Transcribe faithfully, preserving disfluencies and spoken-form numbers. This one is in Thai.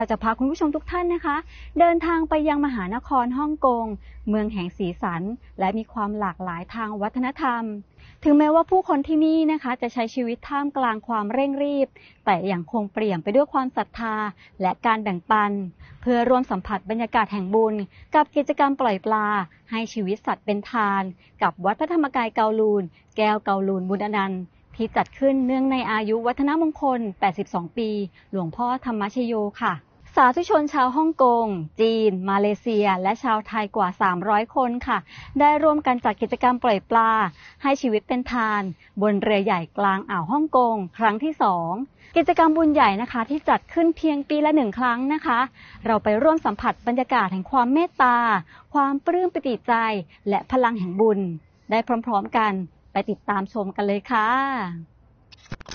เราจะพาคุณผู้ชมทุกท่านนะคะ เดินทางไปยังมหานครฮ่องกงเมืองแห่งสีสันและมีความหลากหลายทางวัฒนธรรมถึงแม้ว่าผู้คนที่นี่นะคะจะใช้ชีวิตท่ามกลางความเร่งรีบแต่ยังคงเปลี่ยนไปด้วยความศรัทธาและการแบ่งปันเพื่อร่วมสัมผัสบรรยากาศแห่งบุญกับกิจกรรมปล่อยปลาให้ชีวิตสัตว์เป็นทานกับวัดพระธรรมกายเกาลูนแก้วเกาลูนบุญอนันต์ที่จัดขึ้นเนื่องในอายุวัฒนมงคลแปดสิบสองปีหลวงพ่อธรรมชโยค่ะสาธุชนชาวฮ่องกงจีนมาเลเซียและชาวไทยกว่าสามร้อยคนค่ะได้ร่วมกันจัดกิจกรรมปล่อยปลาให้ชีวิตเป็นทานบนเรือใหญ่กลางอ่าวฮ่องกงครั้งที่สองกิจกรรมบุญใหญ่นะคะที่จัดขึ้นเพียงปีละหนึ่งครั้งนะคะเราไปร่วมสัมผัสบรรยากาศแห่งความเมตตาความปลื้มปิติใจและพลังแห่งบุญได้พร้อมๆกันไปติดตามชมกันเลยค่ะ